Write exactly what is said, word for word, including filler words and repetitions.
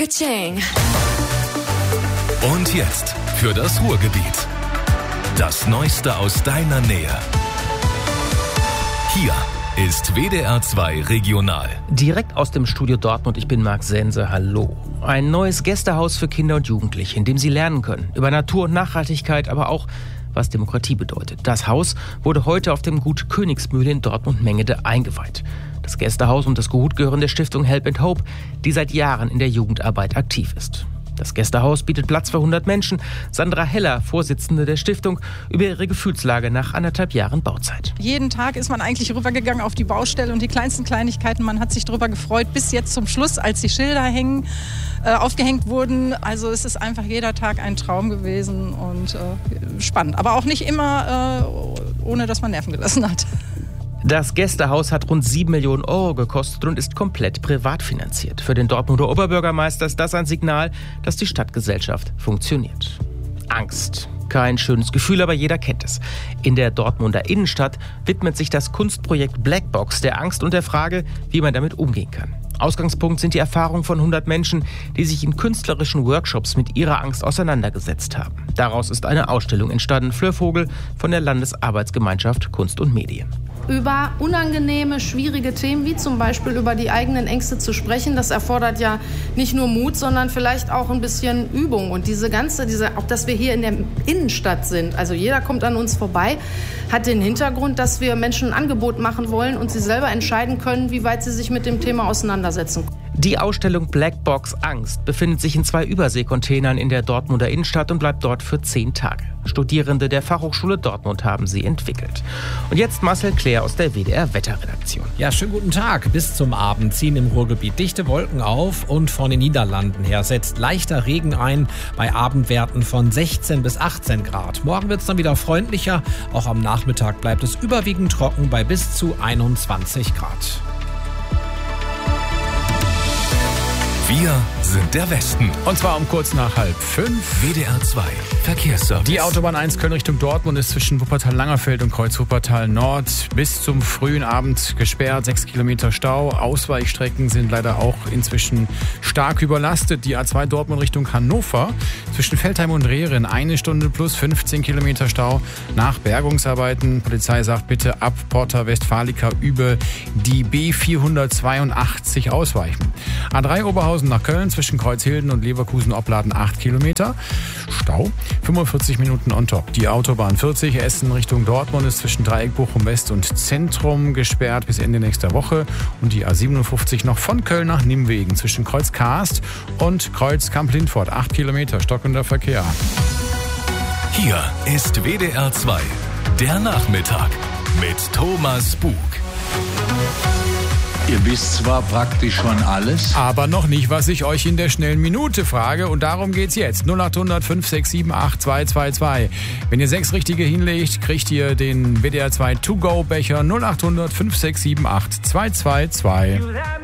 Ka-ching. Und jetzt für das Ruhrgebiet. Das Neueste aus deiner Nähe. Hier ist W D R zwei Regional. Direkt aus dem Studio Dortmund, ich bin Marc Sense, hallo. Ein neues Gästehaus für Kinder und Jugendliche, in dem sie lernen können. Über Natur und Nachhaltigkeit, aber auch, was Demokratie bedeutet. Das Haus wurde heute auf dem Gut Königsmühle in Dortmund-Mengede eingeweiht. Das Gästehaus und das Gut gehören der Stiftung Help and Hope, die seit Jahren in der Jugendarbeit aktiv ist. Das Gästehaus bietet Platz für hundert Menschen. Sandra Heller, Vorsitzende der Stiftung, über ihre Gefühlslage nach anderthalb Jahren Bauzeit. Jeden Tag ist man eigentlich rübergegangen auf die Baustelle und die kleinsten Kleinigkeiten. Man hat sich darüber gefreut, bis jetzt zum Schluss, als die Schilder hängen, äh, aufgehängt wurden. Also es ist einfach jeder Tag ein Traum gewesen und äh, spannend. Aber auch nicht immer, äh, ohne dass man Nerven gelassen hat. Das Gästehaus hat rund sieben Millionen Euro gekostet und ist komplett privat finanziert. Für den Dortmunder Oberbürgermeister ist das ein Signal, dass die Stadtgesellschaft funktioniert. Angst. Kein schönes Gefühl, aber jeder kennt es. In der Dortmunder Innenstadt widmet sich das Kunstprojekt Blackbox der Angst und der Frage, wie man damit umgehen kann. Ausgangspunkt sind die Erfahrungen von hundert Menschen, die sich in künstlerischen Workshops mit ihrer Angst auseinandergesetzt haben. Daraus ist eine Ausstellung entstanden. Fleur Vogel von der Landesarbeitsgemeinschaft Kunst und Medien. Über unangenehme, schwierige Themen, wie zum Beispiel über die eigenen Ängste zu sprechen, das erfordert ja nicht nur Mut, sondern vielleicht auch ein bisschen Übung. Und diese ganze, diese, auch dass wir hier in der Innenstadt sind, also jeder kommt an uns vorbei, hat den Hintergrund, dass wir Menschen ein Angebot machen wollen und sie selber entscheiden können, wie weit sie sich mit dem Thema auseinandersetzen. Die Ausstellung Blackbox Angst befindet sich in zwei Überseekontainern in der Dortmunder Innenstadt und bleibt dort für zehn Tage. Studierende der Fachhochschule Dortmund haben sie entwickelt. Und jetzt Marcel Claire aus der W D R-Wetterredaktion. Ja, schönen guten Tag. Bis zum Abend ziehen im Ruhrgebiet dichte Wolken auf und von den Niederlanden her setzt leichter Regen ein bei Abendwerten von sechzehn bis achtzehn Grad. Morgen wird es dann wieder freundlicher. Auch am Nachmittag bleibt es überwiegend trocken bei bis zu einundzwanzig Grad. Wir sind der Westen. Und zwar um kurz nach halb fünf. W D R zwei Verkehrsservice. Die Autobahn eins Köln Richtung Dortmund ist zwischen Wuppertal-Langerfeld und Kreuz Wuppertal Nord bis zum frühen Abend gesperrt. Sechs Kilometer Stau. Ausweichstrecken sind leider auch inzwischen stark überlastet. Die A zwei Dortmund Richtung Hannover zwischen Veltheim und Rehren eine Stunde plus fünfzehn Kilometer Stau nach Bergungsarbeiten. Polizei sagt bitte ab Porta Westfalica über die B vierhundertzweiundachtzig ausweichen. A drei Oberhausen nach Köln zwischen Kreuzhilden und Leverkusen-Opladen acht Kilometer. Stau fünfundvierzig Minuten on top. Die Autobahn vierzig Essen Richtung Dortmund ist zwischen Dreieck Bochum West und Zentrum gesperrt bis Ende nächster Woche. Und die A siebenundfünfzig noch von Köln nach Nimwegen zwischen Kreuz Karst und Kreuz Kamp-Lindfort. acht Kilometer stockender Verkehr. Hier ist W D R zwei, der Nachmittag mit Thomas Bug. Ihr wisst zwar praktisch schon alles, aber noch nicht, was ich euch in der schnellen Minute frage. Und darum geht's jetzt. null acht hundert fünf sechs sieben acht zwei zwei zwei. Wenn ihr sechs Richtige hinlegt, kriegt ihr den W D R zwei To-Go-Becher null acht hundert fünf sechs sieben acht zwei zwei zwei.